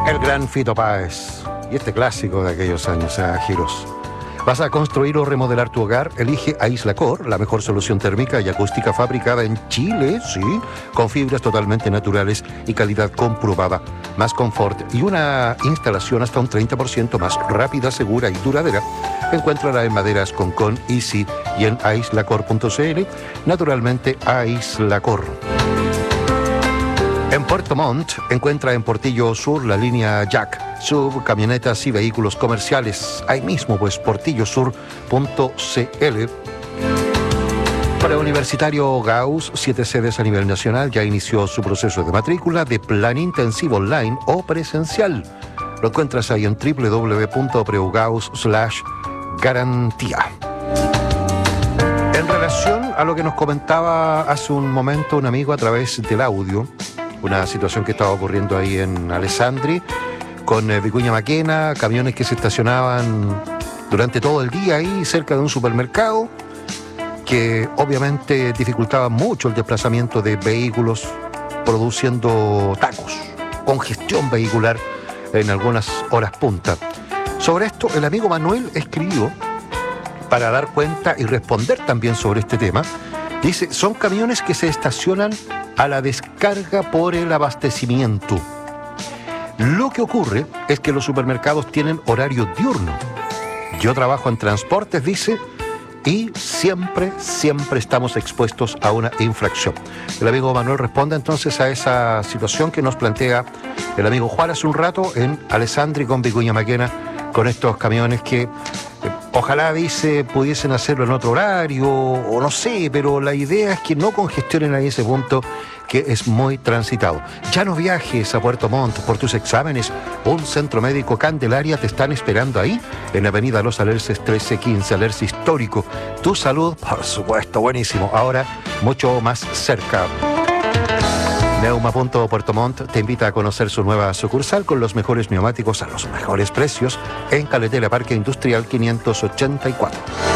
El gran Fito Páez. Y este clásico de aquellos años, Giros. ¿Vas a construir o remodelar tu hogar? Elige Aislacor, la mejor solución térmica y acústica fabricada en Chile, sí, con fibras totalmente naturales y calidad comprobada. Más confort y una instalación hasta un 30% más rápida, segura y duradera. Encuéntrala en Maderas Concón, Easy y en aislacor.cl. Naturalmente, Aislacor. En Puerto Montt encuentra en Portillo Sur la línea Jack, sub, camionetas y vehículos comerciales. Ahí mismo, pues, portillosur.cl. Para Universitario Gauss, 7 sedes a nivel nacional, ya inició su proceso de matrícula de plan intensivo online o presencial. Lo encuentras ahí en www.preugauss.garantía. En relación a lo que nos comentaba hace un momento un amigo a través del audio, una situación que estaba ocurriendo ahí en Alessandri, con Vicuña Maquena, camiones que se estacionaban durante todo el día ahí cerca de un supermercado, que obviamente dificultaban mucho el desplazamiento de vehículos, produciendo tacos, congestión vehicular en algunas horas punta. Sobre esto, el amigo Manuel escribió para dar cuenta y responder también sobre este tema. Dice, son camiones que se estacionan a la descarga por el abastecimiento. Lo que ocurre es que los supermercados tienen horario diurno. Yo trabajo en transportes, dice, y siempre estamos expuestos a una infracción. El amigo Manuel responde entonces a esa situación que nos plantea el amigo Juan hace un rato en Alessandri con Vicuña Maquena, con estos camiones que ojalá, dice, pudiesen hacerlo en otro horario, o no sé, pero la idea es que no congestionen ahí ese punto que es muy transitado. Ya no viajes a Puerto Montt por tus exámenes. Un centro médico Candelaria te están esperando ahí, en Avenida Los Alerces 1315, Alerce Histórico. Tu salud, por supuesto, buenísimo. Ahora, mucho más cerca. Neuma.Puerto Montt te invita a conocer su nueva sucursal con los mejores neumáticos a los mejores precios en Caletela Parque Industrial 584.